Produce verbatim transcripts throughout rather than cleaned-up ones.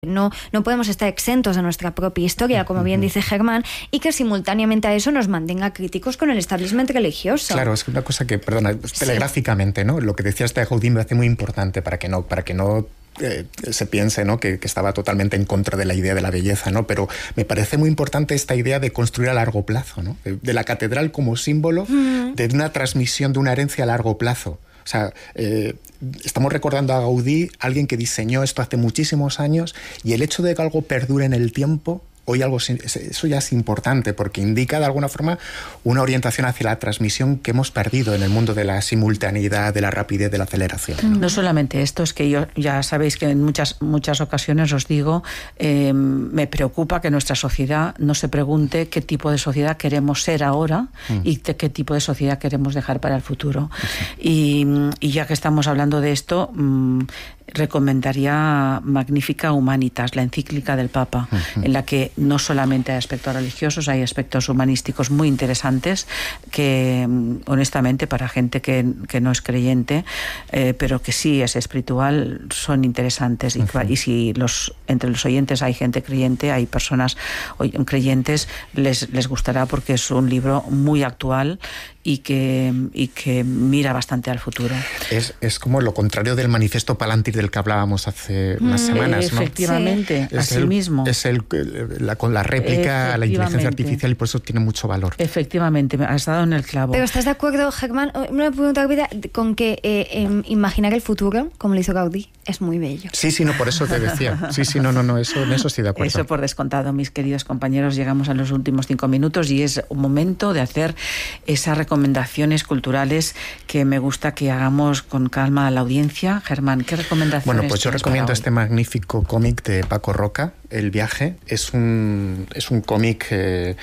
No, no podemos estar exentos de nuestra propia historia, como bien dice Germán, y que simultáneamente a eso nos mantenga críticos con el establishment religioso. Claro, es una cosa que, perdona, telegráficamente, ¿no? Lo que decías de Gaudí me hace muy importante para que no, para que no eh, se piense, ¿no? que, que estaba totalmente en contra de la idea de la belleza, ¿no? Pero me parece muy importante esta idea de construir a largo plazo, ¿no? De, de la catedral como símbolo mm. de una transmisión de una herencia a largo plazo. O sea, eh, estamos recordando a Gaudí, alguien que diseñó esto hace muchísimos años, y el hecho de que algo perdure en el tiempo, hoy algo, eso ya es importante, porque indica de alguna forma una orientación hacia la transmisión que hemos perdido en el mundo de la simultaneidad, de la rapidez, de la aceleración. No, no solamente esto, es que yo ya sabéis que en muchas, muchas ocasiones os digo, eh, me preocupa que nuestra sociedad no se pregunte qué tipo de sociedad queremos ser ahora mm. y de qué tipo de sociedad queremos dejar para el futuro. Sí. Y, y ya que estamos hablando de esto, mmm, recomendaría Magnifica Humanitas, la encíclica del Papa, uh-huh. en la que no solamente hay aspectos religiosos, hay aspectos humanísticos muy interesantes que, honestamente, para gente que, que no es creyente, eh, pero que sí es espiritual, son interesantes. Uh-huh. Y, y si los, entre los oyentes hay gente creyente, hay personas creyentes, les, les gustará porque es un libro muy actual y que, y que mira bastante al futuro. Es, es como lo contrario del manifiesto Palantir del que hablábamos hace unas semanas, ¿no? Efectivamente, sí. así el, mismo. Es el, la, con la réplica a la inteligencia artificial, y por eso tiene mucho valor. Efectivamente, has dado en el clavo. Pero ¿estás de acuerdo, Germán? Una pregunta rápida, con que eh, eh, imaginar el futuro, como lo hizo Gaudí, es muy bello. Sí, sí, no, por eso te decía. Sí, sí, no, no, no, eso, en eso estoy de acuerdo. Eso por descontado, mis queridos compañeros, llegamos a los últimos cinco minutos y es un momento de hacer esa recomendaciones culturales que me gusta que hagamos con calma a la audiencia. Germán, ¿qué recomendaciones? Bueno, pues yo recomiendo este magnífico cómic de Paco Roca, El viaje. Es un, es un cómic eh,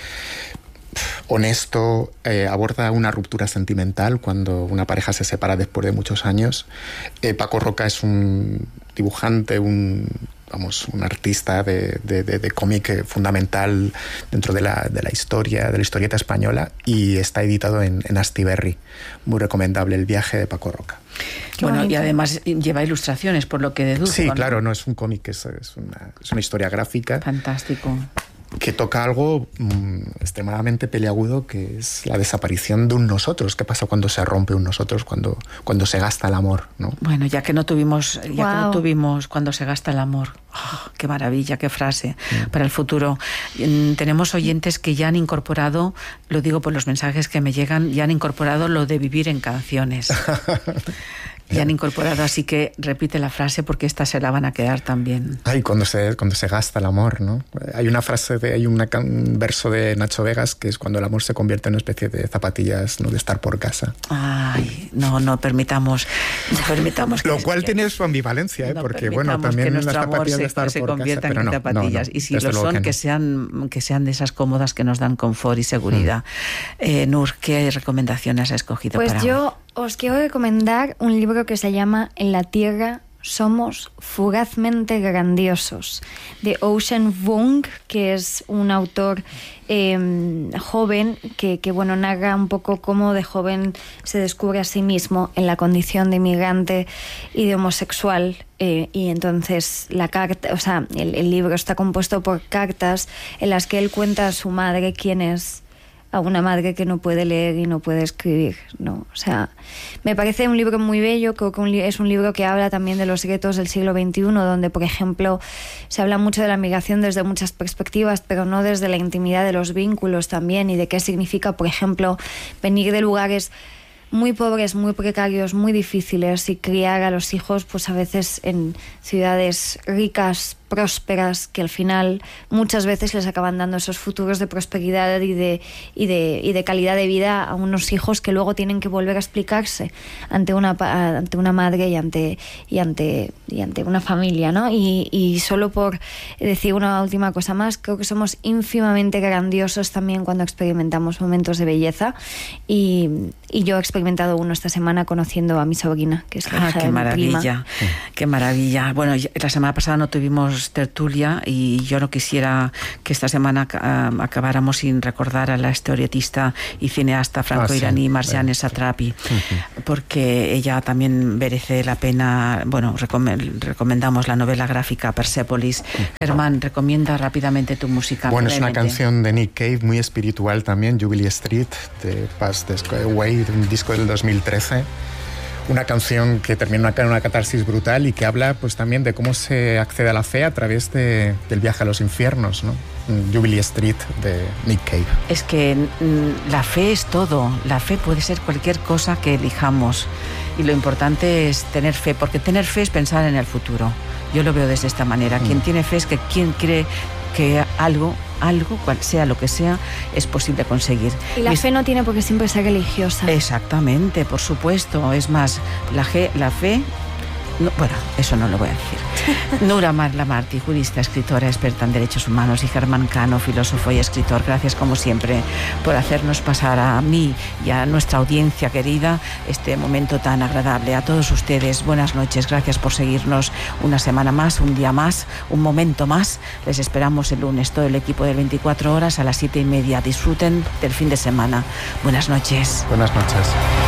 honesto, eh, aborda una ruptura sentimental cuando una pareja se separa después de muchos años. Eh, Paco Roca es un dibujante, un... vamos, un artista de, de, de, de cómic fundamental dentro de la, de la historia, de la historieta española, y está editado en, en Astiberri. Muy recomendable, El viaje de Paco Roca. Qué bueno, bonito. Y además lleva ilustraciones, por lo que deduzco. Sí, ¿no? claro, no es un cómic, es, es, una, es una historia gráfica. Fantástico. Que toca algo mmm, extremadamente peliagudo, que es la desaparición de un nosotros. ¿Qué pasa cuando se rompe un nosotros, cuando, cuando se gasta el amor, ¿no? Bueno, ya que no tuvimos, ya wow. que no tuvimos cuando se gasta el amor. Oh, qué maravilla, qué frase mm. para el futuro. Tenemos oyentes que ya han incorporado, lo digo por los mensajes que me llegan, ya han incorporado lo de vivir en canciones. Y han incorporado, así que repite la frase porque esta se la van a quedar también. Ay, cuando se, cuando se gasta el amor, ¿no? Hay una frase, de, hay una, un verso de Nacho Vegas que es cuando el amor se convierte en una especie de zapatillas, ¿no? De estar por casa. Ay, no, no permitamos, no permitamos. Lo cual que, tiene su ambivalencia, ¿eh? No porque bueno, también las zapatillas se, de estar se por casa, pero en no, zapatillas. no, no, y si lo son, que, no. que sean, que sean de esas cómodas que nos dan confort y seguridad. Mm. Eh, Nur, ¿qué recomendaciones has escogido pues para yo hoy? Os quiero recomendar un libro que se llama En la Tierra somos fugazmente grandiosos, de Ocean Vuong, que es un autor eh, joven que, que bueno, narra un poco cómo de joven se descubre a sí mismo en la condición de inmigrante y de homosexual. Eh, y entonces la carta, o sea, el, el libro está compuesto por cartas en las que él cuenta a su madre quién es, a una madre que no puede leer y no puede escribir, ¿no? O sea, me parece un libro muy bello. Creo que un li- es un libro que habla también de los retos del siglo veintiuno, donde, por ejemplo, se habla mucho de la migración desde muchas perspectivas, pero no desde la intimidad de los vínculos también, y de qué significa, por ejemplo, venir de lugares muy pobres, muy precarios, muy difíciles, y criar a los hijos pues a veces en ciudades ricas, prósperas, que al final muchas veces les acaban dando esos futuros de prosperidad y de, y de, y de calidad de vida a unos hijos que luego tienen que volver a explicarse ante una, ante una madre y ante, y ante, y ante una familia, ¿no? Y, y solo por decir una última cosa más, creo que somos ínfimamente grandiosos también cuando experimentamos momentos de belleza, y, y yo experimento experimentado uno esta semana conociendo a mi sobrina, que es la ah, hija qué de mi maravilla, prima. Qué maravilla. Bueno, la semana pasada no tuvimos tertulia y yo no quisiera que esta semana uh, acabáramos sin recordar a la historietista y cineasta franco-iraní ah, sí. Marjane Satrapi, uh-huh. porque ella también merece la pena. Bueno, recom- recomendamos la novela gráfica Persepolis. Uh-huh. Germán, recomienda rápidamente tu música. Bueno, es una canción de Nick Cave muy espiritual también, Jubilee Street, de Pass the Sky Away, de un disco del dos mil trece. Una canción que termina en una catarsis brutal y que habla pues también de cómo se accede a la fe a través de, del viaje a los infiernos, ¿no? Jubilee Street de Nick Cave. Es que mm, la fe es todo. La fe puede ser cualquier cosa que elijamos y lo importante es tener fe, porque tener fe es pensar en el futuro. Yo lo veo desde esta manera. Mm. Quien tiene fe es que quien cree que algo, algo, cual sea lo que sea, es posible conseguir. Y la Mis... fe no tiene por qué siempre ser religiosa. Exactamente, por supuesto. Es más, la, ge, la fe... No, bueno, eso no lo voy a decir. Nura Marlamarty, jurista, escritora, experta en derechos humanos, y Germán Cano, filósofo y escritor. Gracias, como siempre, por hacernos pasar a mí y a nuestra audiencia querida este momento tan agradable. A todos ustedes, buenas noches. Gracias por seguirnos una semana más, un día más, un momento más. Les esperamos el lunes, todo el equipo de veinticuatro horas a las siete y media. Disfruten del fin de semana. Buenas noches. Buenas noches.